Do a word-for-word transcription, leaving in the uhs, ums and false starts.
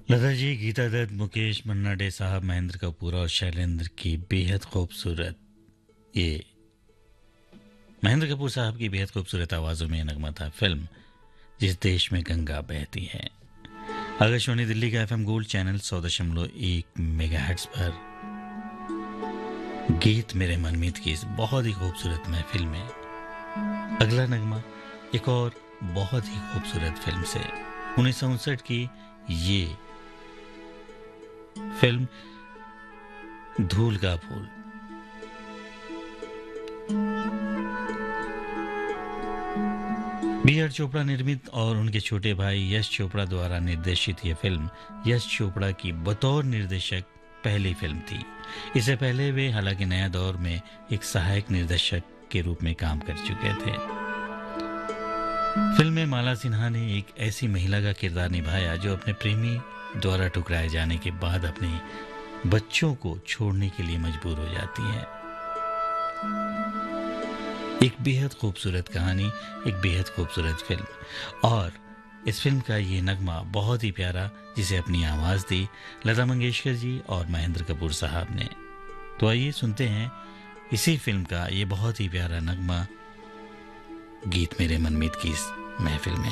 लता जी, गीता दत्त, मुकेश मन्ना day साहब, महेंद्र कपूर और शैलेंद्र की बेहद खूबसूरत ये महेंद्र कपूर साहब की बेहद खूबसूरत आवाज़ों में ये नगमा था। फिल्म जिस देश में गंगा बहती है। आकाशवाणी दिल्ली का एफएम गोल्ड चैनल सौ दशमलव एक मेगाहर्ट्ज पर गीत मेरे मनमीत की इस बहुत ही खूबसूरत महफिल में अगला नगमा एक और बहुत ही खूबसूरत फिल्म से उन्नीस सौ उनसठ की ये फिल्म धूल का फूल। बी आर चोपड़ा निर्मित और उनके छोटे भाई यश चोपड़ा द्वारा निर्देशित यह फिल्म यश चोपड़ा की बतौर निर्देशक पहली फिल्म थी। इससे पहले वे हालांकि नया दौर में एक सहायक निर्देशक के रूप में काम कर चुके थे। फिल्म में माला सिन्हा ने एक ऐसी महिला का किरदार निभाया जो अपने प्रेमी द्वारा ठुकराए जाने के बाद अपने बच्चों को छोड़ने के लिए मजबूर हो जाती है। एक बेहद खूबसूरत कहानी, एक बेहद खूबसूरत फिल्म और इस फिल्म का ये नगमा बहुत ही प्यारा जिसे अपनी आवाज़ दी लता मंगेशकर जी और महेंद्र कपूर साहब ने। तो आइए सुनते हैं इसी फिल्म का ये बहुत ही प्यारा नगमा गीत मेरे मनमीत की इस महफिल में।